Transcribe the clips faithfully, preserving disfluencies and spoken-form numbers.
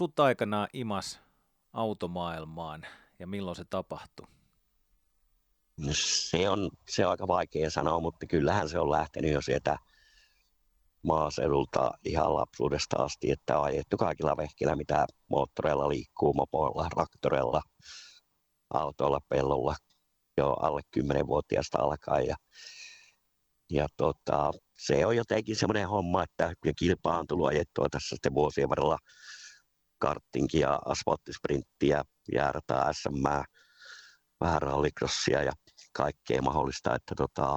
Sut aikanaan imas automaailmaan ja milloin se tapahtui? No se on, se on aika vaikea sanoa, mutta kyllähän se on lähtenyt jo sieltä maaseudulta ihan lapsuudesta asti, että on ajettu kaikilla vehkillä, mitä moottoreilla liikkuu, mopoilla, traktoreilla, autoilla, pellolla jo alle kymmenvuotiaasta alkaen. Ja, ja tota, se on jotenkin semmoinen homma, että kilpaa on tullut ajettua tässä sitten vuosien varrella karttinkia, asfalttisprinttiä, jäärataa, S M, vähän rallycrossia ja kaikkea mahdollista, että tota,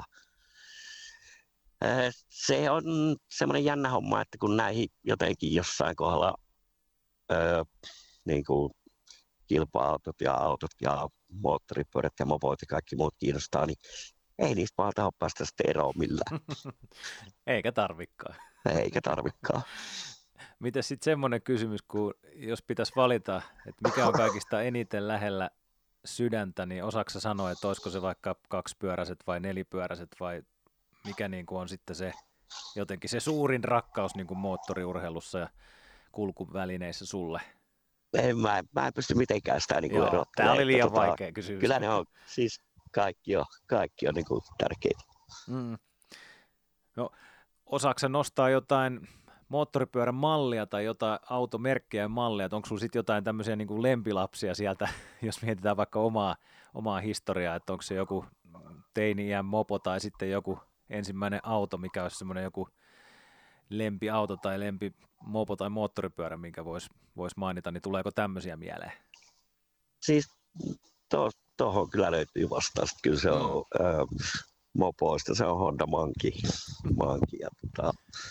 se on semmoinen jännä homma, että kun näihin jotenkin jossain kohdalla öö, niin kuin kilpa-autot ja autot ja moottoripyörät ja mopot ja kaikki muut kiinnostaa, niin ei niistä vaan taho päästä sitten eroon millään. Eikä tarvikaan. Eikä tarvikaan. Miten sitten semmoinen kysymys, kun jos pitäisi valita, että mikä on kaikista eniten lähellä sydäntä, niin osaatko sanoa, että olisiko se vaikka kaksipyöräiset vai nelipyöräiset vai mikä niin kuin on sitten se jotenkin se suurin rakkaus niin kuin moottoriurheilussa ja kulkuvälineissä sulle? En, mä, mä en pysty mitenkään sitä niin erottamaan. Tämä oli liian tota, vaikea kysymys. Kyllä ne on, siis kaikki on, kaikki on niin kuin tärkeitä. Mm. No, osaatko nostaa jotain moottoripyörän mallia tai jotain automerkkiä ja mallia, että onko sinulla sitten jotain tämmöisiä niin kuin lempilapsia sieltä, jos mietitään vaikka omaa, omaa historiaa, että onko se joku teini-iän mopo tai sitten joku ensimmäinen auto, mikä olisi semmoinen joku lempiauto tai lempimopo tai moottoripyörä, minkä voisi vois mainita, niin tuleeko tämmöisiä mieleen? Siis tuohon to, kyllä löytyy vastaus. Kyllä se on mm. ö, mopoista, se on Honda Monkey. Monkey ja tota,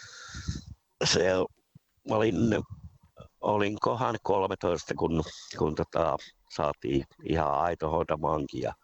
se on, olin, olinkohan kolmetoista, kun, kun tota, saatiin ihan aito Honda Monkey ja,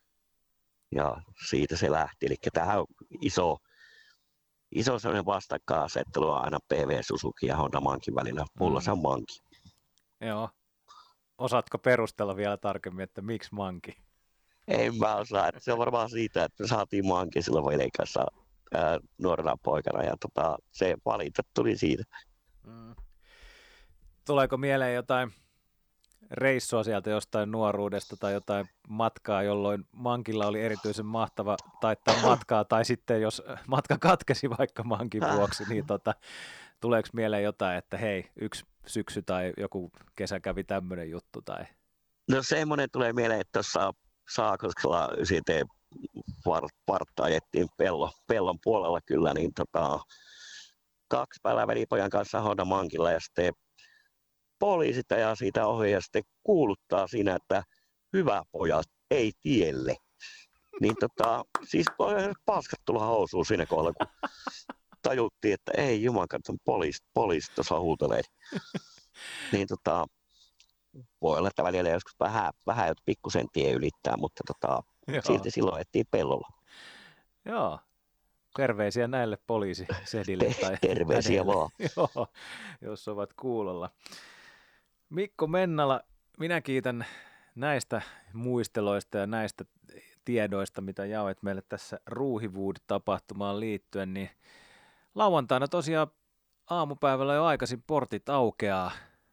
ja siitä se lähti. Eli tämähän on iso, iso sellainen vastakkainasettelu aina P V Suzuki ja Honda Monkey välillä. Mulla mm. se on Monkey. Joo. Osaatko perustella vielä tarkemmin, että miksi Monkey? En mä osaa. Se on varmaan siitä, että me saatiin Monkey silloin veljen kanssa ää, nuorena poikana ja tota, se valinta tuli siitä. Mm. Tuleeko mieleen jotain reissua sieltä jostain nuoruudesta tai jotain matkaa, jolloin Mankilla oli erityisen mahtava taittaa matkaa, tai sitten jos matka katkesi vaikka Mankin vuoksi, niin tota, tuleeko mieleen jotain, että hei, yksi syksy tai joku kesä kävi tämmöinen juttu? Tai... No semmoinen tulee mieleen, että tuossa Saakoskella sitten partta ajettiin pello, pellon puolella kyllä, niin tota, kaksi päivää velipojan kanssa Honda Monkeylla ja sitten poliisit ajaa siitä ohi ja sitten kuuluttaa siinä, että hyvä pojat, ei tielle. Niin tota, siis paskat tulla housuun siinä kohdalla, kun tajuttiin, että ei jumalan, poliisi, poliisi tuossa huutelee. Niin tota, voi olla, että välillä joskus vähän, vähän pikkusen tie ylittää, mutta tota, silti silloin ettiin pellolla. Joo. Terveisiä näille poliisisedille. Tai terveisiä vaan. Joo, jos ovat kuulolla. Mikko Mennala, minä kiitän näistä muisteloista ja näistä tiedoista, mitä jaoit meille tässä Ruuhiwood-tapahtumaan liittyen. Niin lauantaina tosiaan aamupäivällä jo aikaisin portit aukeaa.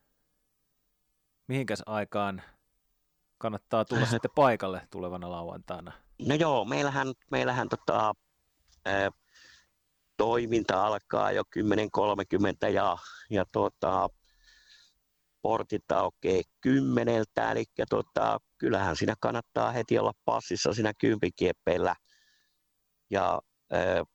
Mihinkäs aikaan kannattaa tulla sitten paikalle tulevana lauantaina? No joo, meillähän, meillähän tota, ää, toiminta alkaa jo kymmenen kolmekymmentä ja, ja tota, portit aukeaa kymmeneltä, eli tota, kyllähän siinä kannattaa heti olla passissa siinä kympikieppeillä. Ja ää,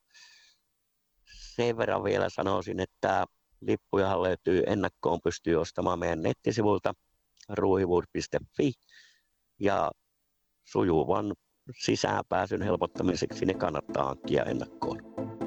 sen verran vielä sanoisin, että lippujahan löytyy ennakkoon, pystyy ostamaan meidän nettisivulta ruuhiwood piste fi ja sujuvan sisäänpääsyn helpottamiseksi ne kannattaa hankkia ennakkoon.